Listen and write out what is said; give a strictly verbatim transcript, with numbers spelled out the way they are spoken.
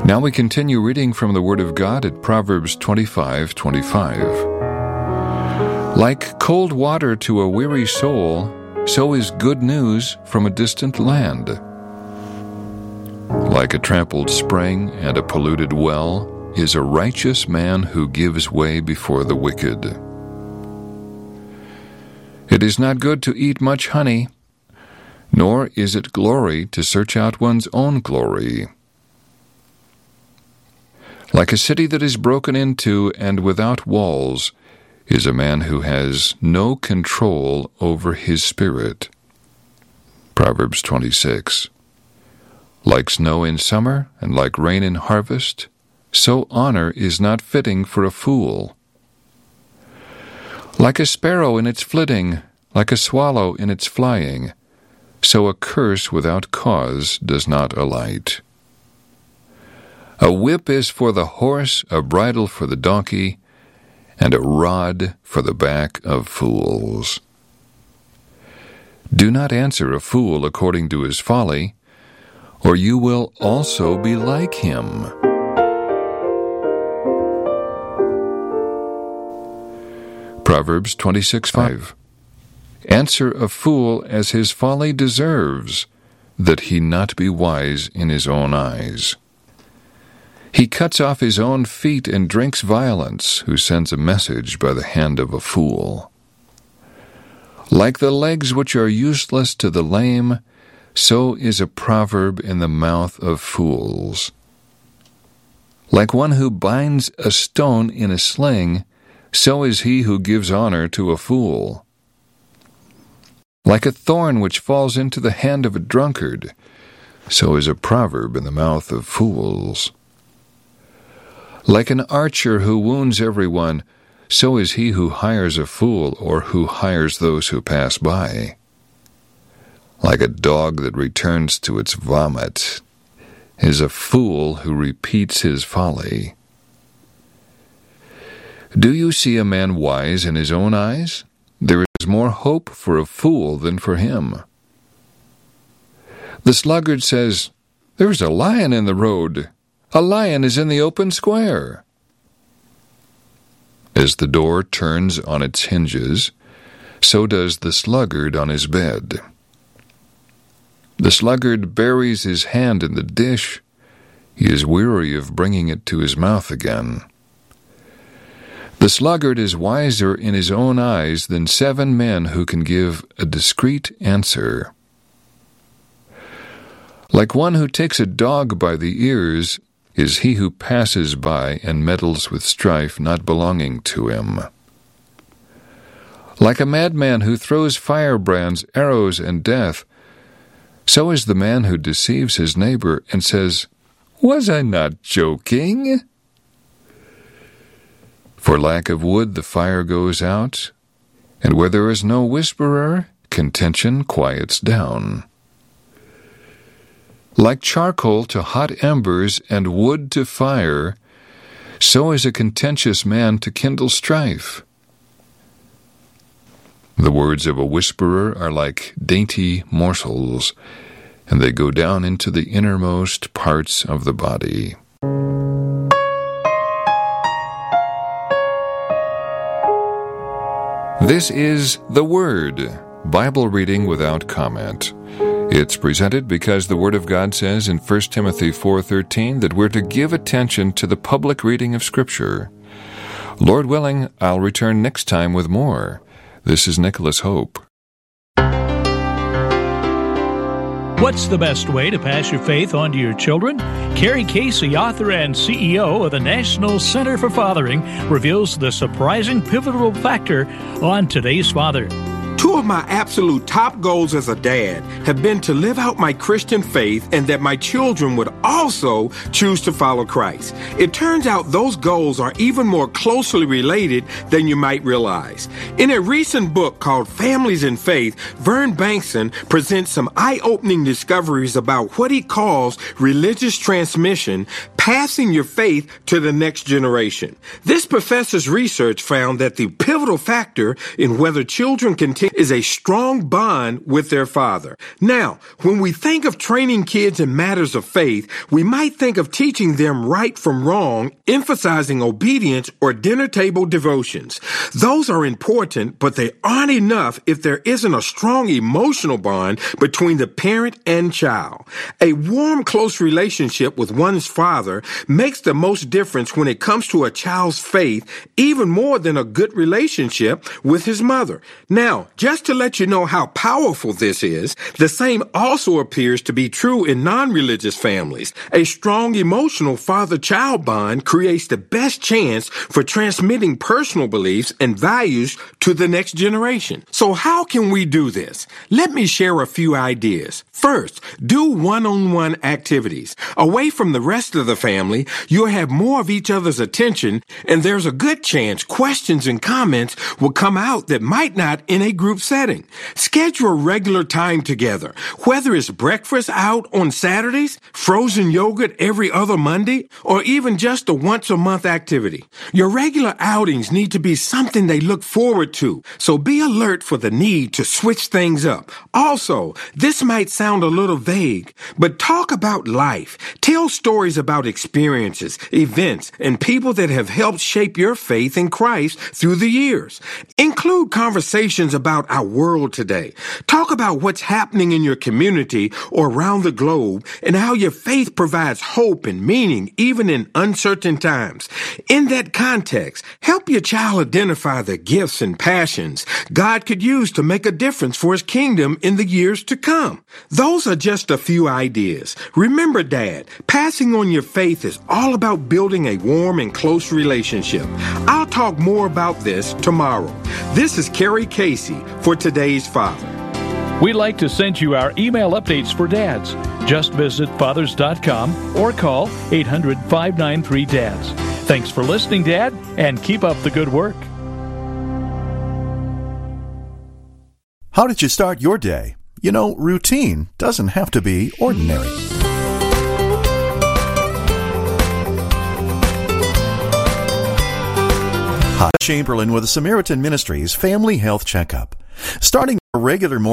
Now we continue reading from the Word of God at Proverbs twenty-five twenty-five. Like cold water to a weary soul, so is good news from a distant land. Like a trampled spring and a polluted well is a righteous man who gives way before the wicked. It is not good to eat much honey, nor is it glory to search out one's own glory. Like a city that is broken into and without walls is a man who has no control over his spirit. Proverbs twenty-six. Like snow in summer and like rain in harvest, so honor is not fitting for a fool. Like a sparrow in its flitting, like a swallow in its flying, so a curse without cause does not alight. A whip is for the horse, a bridle for the donkey, and a rod for the back of fools. Do not answer a fool according to his folly, or you will also be like him. Proverbs twenty-six five. Answer a fool as his folly deserves, that he not be wise in his own eyes. He cuts off his own feet and drinks violence, who sends a message by the hand of a fool. Like the legs which are useless to the lame, so is a proverb in the mouth of fools. Like one who binds a stone in a sling, so is he who gives honor to a fool. Like a thorn which falls into the hand of a drunkard, so is a proverb in the mouth of fools. Like an archer who wounds everyone, so is he who hires a fool or who hires those who pass by. Like a dog that returns to its vomit is a fool who repeats his folly. Do you see a man wise in his own eyes? There is more hope for a fool than for him. The sluggard says, "There is a lion in the road. A lion is in the open square." As the door turns on its hinges, so does the sluggard on his bed. The sluggard buries his hand in the dish. He is weary of bringing it to his mouth again. The sluggard is wiser in his own eyes than seven men who can give a discreet answer. Like one who takes a dog by the ears is he who passes by and meddles with strife not belonging to him. Like a madman who throws firebrands, arrows, and death, so is the man who deceives his neighbor and says, "Was I not joking?" For lack of wood the fire goes out, and where there is no whisperer, contention quiets down. Like charcoal to hot embers and wood to fire, so is a contentious man to kindle strife. The words of a whisperer are like dainty morsels, and they go down into the innermost parts of the body. This is The Word, Bible reading without comment. It's presented because the Word of God says in First Timothy four thirteen that we're to give attention to the public reading of Scripture. Lord willing, I'll return next time with more. This is Nicholas Hope. What's the best way to pass your faith on to your children? Carrie Casey, author and C E O of the National Center for Fathering, reveals the surprising pivotal factor on today's father. Two of my absolute top goals as a dad have been to live out my Christian faith and that my children would also choose to follow Christ. It turns out those goals are even more closely related than you might realize. In a recent book called Families in Faith, Vern Bankson presents some eye-opening discoveries about what he calls religious transmission passing your faith to the next generation. This professor's research found that the pivotal factor in whether children continue is a strong bond with their father. Now, when we think of training kids in matters of faith, we might think of teaching them right from wrong, emphasizing obedience or dinner table devotions. Those are important, but they aren't enough if there isn't a strong emotional bond between the parent and child. A warm, close relationship with one's father makes the most difference when it comes to a child's faith, even more than a good relationship with his mother. Now, just to let you know how powerful this is, the same also appears to be true in non-religious families. A strong emotional father-child bond creates the best chance for transmitting personal beliefs and values to the next generation. So how can we do this? Let me share a few ideas. First, do one-on-one activities. Away from the rest of the family, you'll have more of each other's attention, and there's a good chance questions and comments will come out that might not in a group setting. Schedule regular time together, whether it's breakfast out on Saturdays, frozen yogurt every other Monday, or even just a once-a-month activity. Your regular outings need to be something they look forward to, so be alert for the need to switch things up. Also, this might sound a little vague, but talk about life. Tell stories about experiences, events, and people that have helped shape your faith in Christ through the years. Include conversations about our world today. Talk about what's happening in your community or around the globe and how your faith provides hope and meaning even in uncertain times. In that context, help your child identify the gifts and passions God could use to make a difference for His kingdom in the years to come. Those are just a few ideas. Remember, Dad, passing on your faith is all about building a warm and close relationship. I'll talk more about this tomorrow. This is Kerry Casey for Today's Father. We'd like to send you our email updates for dads. Just visit fathers dot com or call eight hundred, five nine three, D A D S. Thanks for listening, Dad, and keep up the good work. How did you start your day? You know, routine doesn't have to be ordinary. Hi, Chamberlain with the Samaritan Ministries Family Health Checkup. Starting a regular morning